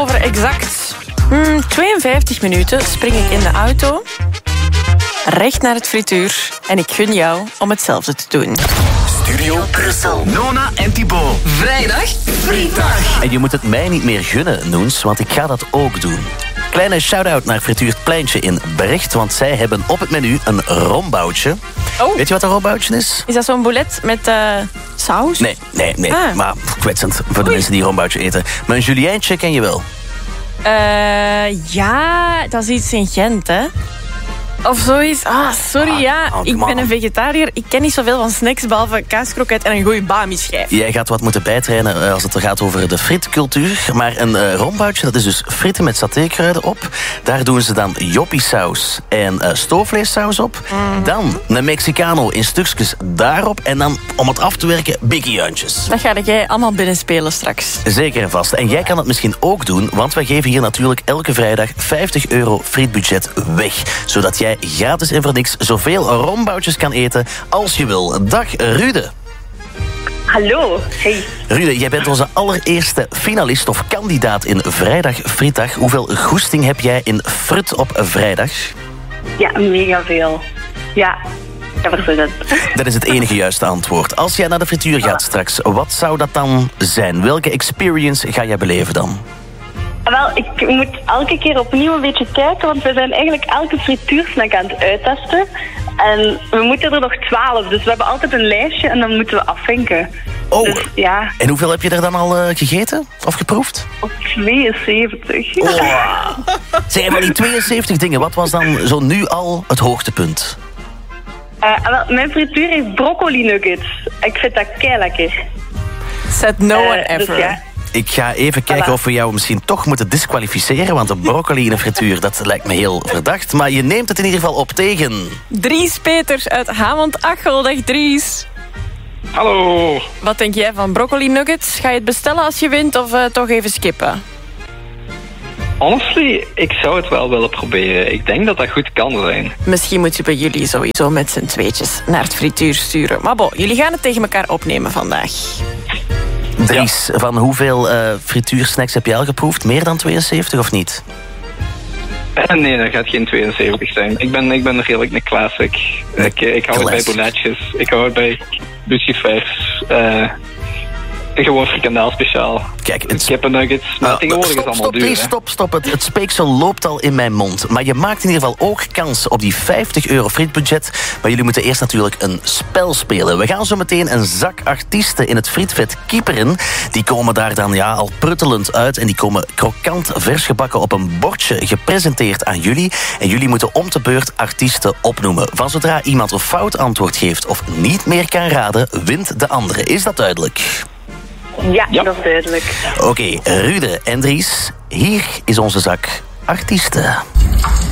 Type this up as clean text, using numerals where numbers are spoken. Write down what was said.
over exact 52 minuten spring ik in de auto, recht naar het frituur. En ik gun jou om hetzelfde te doen. Studio Brussel. Nona en Thibaut. Vrijdag Frietdag. En je moet het mij niet meer gunnen, Noens, want ik ga dat ook doen. Kleine shout-out naar Frituur Het Pleintje in Brecht, want zij hebben op het menu een romboutje. Oh. Weet je wat een romboutje is? Is dat zo'n boulet met saus? Nee. Ah. Maar kwetsend voor de mensen die romboutje eten. Maar een julientje ken je wel. Ja, dat is iets in Gent, hè? Of zoiets. Sorry, ik ben een vegetariër. Ik ken niet zoveel van snacks, behalve kaaskroket en een goeie bami-schijf. Jij gaat wat moeten bijtrainen als het gaat over de frietcultuur. Maar een romboutje, dat is dus fritten met satékruiden op. Daar doen ze dan joppiesaus en stoofvleessaus op. Dan een Mexicano in stukjes daarop. En dan, om het af te werken, bikkiejuintjes. Dat ga jij allemaal binnenspelen straks. Zeker en vast. En jij kan het misschien ook doen, want wij geven hier natuurlijk elke vrijdag €50 frietbudget weg. Zodat jij gratis en voor niks zoveel romboutjes kan eten als je wil. Dag Rude. Hallo, hey. Rude, jij bent onze allereerste finalist of kandidaat in Vrijdag Frietdag. Hoeveel goesting heb jij in frut op vrijdag? Ja, mega veel. Ja, dat. Dat is het enige juiste antwoord. Als jij naar de frituur gaat straks, wat zou dat dan zijn? Welke experience ga jij beleven dan? Wel, ik moet elke keer opnieuw een beetje kijken, want we zijn eigenlijk elke frituursnack aan het uittesten. En we moeten er nog 12, dus we hebben altijd een lijstje en dan moeten we afvinken. Oh, dus, ja. En hoeveel heb je er dan al gegeten of geproefd? Op 72. Oh. Zeg, van die 72 dingen, wat was dan zo nu al het hoogtepunt? Mijn frituur heeft broccoli nuggets. Ik vind dat kei lekker. Said no one ever. Dus ja. Ik ga even kijken of we jou misschien toch moeten disqualificeren, want de broccoli in een frituur, dat lijkt me heel verdacht. Maar je neemt het in ieder geval op tegen... Dries Peters uit Hamond-Achel. Dag Dries. Hallo. Wat denk jij van broccoli nuggets? Ga je het bestellen als je wint of toch even skippen? Honestly, ik zou het wel willen proberen. Ik denk dat dat goed kan zijn. Misschien moeten we jullie sowieso met z'n tweetjes naar het frituur sturen. Maar bon, jullie gaan het tegen elkaar opnemen vandaag. Dries, van hoeveel frituursnacks heb je al geproefd? Meer dan 72 of niet? Nee, dat gaat geen 72 zijn. Ik ben redelijk een classic. Ik hou het bij bouletjes. Ik hou het bij lucifers. Gewoon frikandel speciaal. Kijk, kippennuggets. Maar tegenwoordig is allemaal duur. Stop. Het speeksel loopt al in mijn mond. Maar je maakt in ieder geval ook kans op die €50 frietbudget. Maar jullie moeten eerst natuurlijk een spel spelen. We gaan zo meteen een zak artiesten in het frietvet kieperen. Die komen daar dan al pruttelend uit. En die komen krokant vers gebakken op een bordje gepresenteerd aan jullie. En jullie moeten om de beurt artiesten opnoemen. Van zodra iemand een fout antwoord geeft of niet meer kan raden, wint de andere. Is dat duidelijk? Ja, dat is duidelijk. Oké, Rude en Dries, hier is onze zak artiesten.